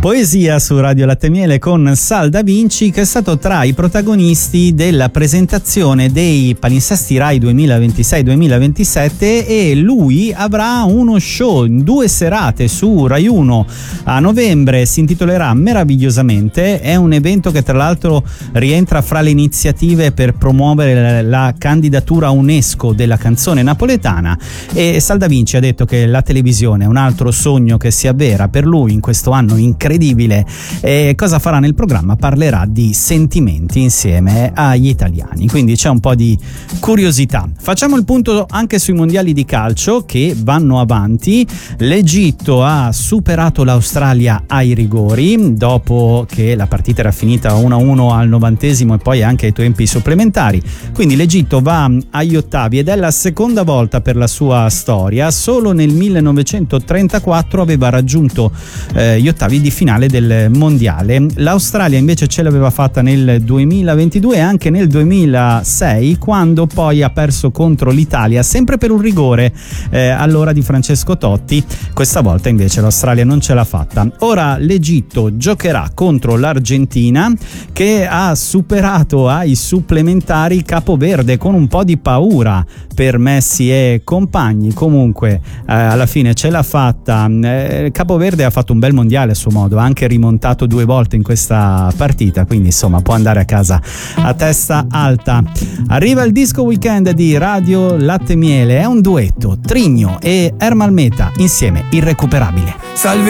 Poesia su Radio Latte Miele con Sal Da Vinci, che è stato tra i protagonisti della presentazione dei palinsesti Rai 2026-2027, e lui avrà uno show in 2 serate su Rai 1 a novembre. Si intitolerà Meravigliosamente. È un evento che tra l'altro rientra fra le iniziative per promuovere la candidatura UNESCO della canzone napoletana, e Sal Da Vinci ha detto che la televisione è un altro sogno che si avvera per lui in questo anno incredibile. E cosa farà nel programma? Parlerà di sentimenti insieme agli italiani, quindi c'è un po' di curiosità. Facciamo il punto anche sui mondiali di calcio che vanno avanti. L'Egitto ha superato l'Australia ai rigori dopo che la partita era finita 1-1 al 90° e poi anche ai tempi supplementari, quindi l'Egitto va agli ottavi ed è la seconda volta per la sua storia. Solo nel 1934 aveva raggiunto gli ottavi di finale del mondiale. L'Australia invece ce l'aveva fatta nel 2022 e anche nel 2006, quando poi ha perso contro l'Italia sempre per un rigore all'ora di Francesco Totti. Questa volta invece l'Australia non ce l'ha fatta. Ora l'Egitto giocherà contro l'Argentina, che ha superato ai supplementari Capoverde con un po' di paura per Messi e compagni. Comunque alla fine ce l'ha fatta. Capoverde ha fatto un bel mondiale a suo modo, ha anche rimontato 2 volte in questa partita, quindi insomma può andare a casa a testa alta. Arriva il disco weekend di Radio Latte Miele, è un duetto, Trigno e Ermal Meta insieme, Irrecuperabile. Salve